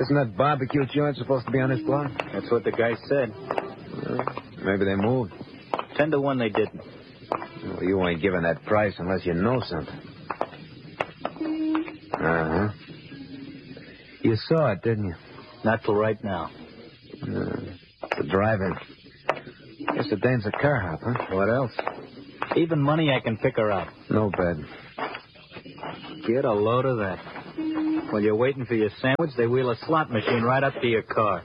Isn't that barbecue joint supposed to be on this block? That's what the guy said. Maybe they moved. 10 to 1 they didn't. Well, you ain't giving that price unless you know something. Uh-huh. You saw it, didn't you? Not till right now. The driver. Guess the dame's a car hop, huh? What else? Even money, I can pick her up. No bed. Get a load of that. While you're waiting for your sandwich, they wheel a slot machine right up to your car.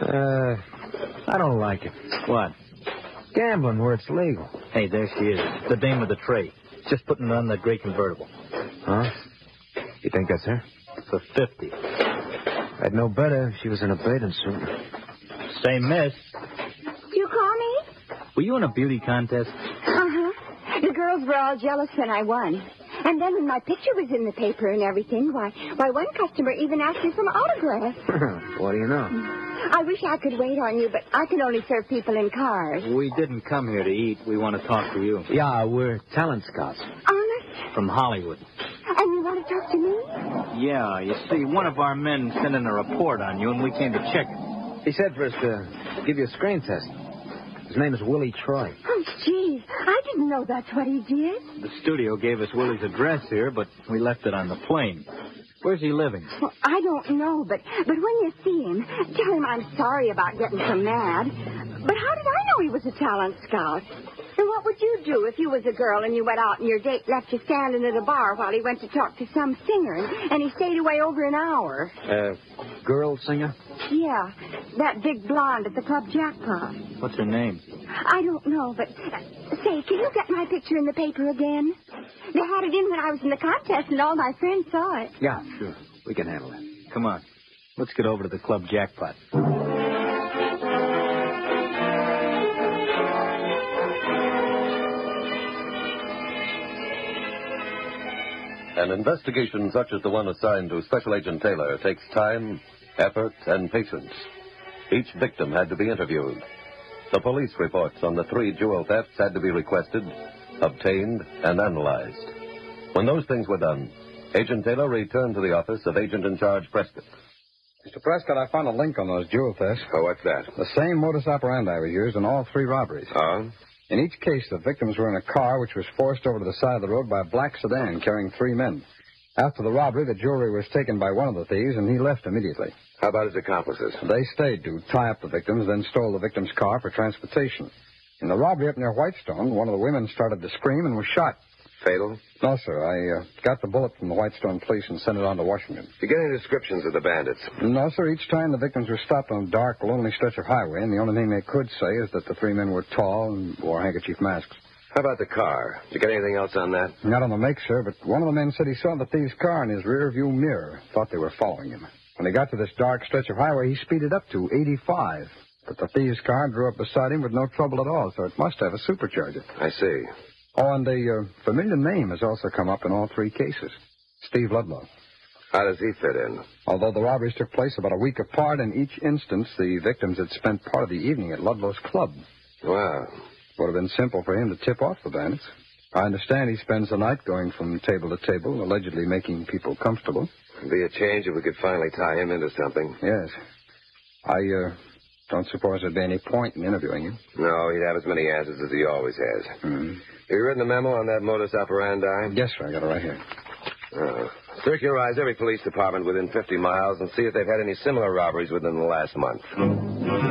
I don't like it. What? Gambling where it's legal. Hey, there she is. The dame with the tray. Just putting it on that gray convertible. Huh? You think that's her? For 50. I'd know better if she was in a bathing suit. Say, miss. You call me? Were you in a beauty contest? Uh-huh. The girls were all jealous when I won. And then when my picture was in the paper and everything, why, one customer even asked me for my autograph. What do you know? I wish I could wait on you, but I can only serve people in cars. We didn't come here to eat. We want to talk to you. Yeah, we're talent scouts. Honest? From Hollywood. And you want to talk to me? Yeah, you see, one of our men sent in a report on you, and we came to check it. He said for us to give you a screen test. His name is Willie Troy. Oh, jeez. I didn't know that's what he did. The studio gave us Willie's address here, but we left it on the plane. Where's he living? Well, I don't know, but when you see him, tell him I'm sorry about getting so mad. But how did I know he was a talent scout? And what would you do if you was a girl and you went out and your date left you standing at a bar while he went to talk to some singer and he stayed away over an hour? Girl singer? Yeah, that big blonde at the Club Jackpot. What's her name? I don't know, but say, can you get my picture in the paper again? They had it in when I was in the contest and all my friends saw it. Yeah, sure. We can handle it. Come on. Let's get over to the Club Jackpot. An investigation such as the one assigned to Special Agent Taylor takes time, effort, and patience. Each victim had to be interviewed. The police reports on the 3 jewel thefts had to be requested, obtained, and analyzed. When those things were done, Agent Taylor returned to the office of Agent in Charge Prescott. Mr. Prescott, I found a link on those jewel thefts. Oh, what's that? The same modus operandi was used in all 3 robberies. Oh? In each case, the victims were in a car which was forced over to the side of the road by a black sedan carrying 3 men. After the robbery, the jewelry was taken by one of the thieves, and he left immediately. How about his accomplices? They stayed to tie up the victims, then stole the victim's car for transportation. In the robbery up near Whitestone, one of the women started to scream and was shot. Fatal? No, sir. I got the bullet from the Whitestone police and sent it on to Washington. Did you get any descriptions of the bandits? No, sir. Each time the victims were stopped on a dark, lonely stretch of highway, and the only thing they could say is that the 3 men were tall and wore handkerchief masks. How about the car? Did you get anything else on that? Not on the make, sir, but one of the men said he saw the thief's car in his rear-view mirror. Thought they were following him. When he got to this dark stretch of highway, he speeded up to 85. But the thief's car drew up beside him with no trouble at all, so it must have a supercharger. I see. Oh, and a familiar name has also come up in all 3 cases. Steve Ludlow. How does he fit in? Although the robberies took place about a week apart, in each instance, the victims had spent part of the evening at Ludlow's club. Wow. Would have been simple for him to tip off the bandits. I understand he spends the night going from table to table, allegedly making people comfortable. It'd be a change if we could finally tie him into something. Yes. I don't suppose there'd be any point in interviewing him. No, he'd have as many answers as he always has. Mm-hmm. Have you written the memo on that modus operandi? Yes, sir. I got it right here. Circularize every police department within 50 miles and see if they've had any similar robberies within the last month.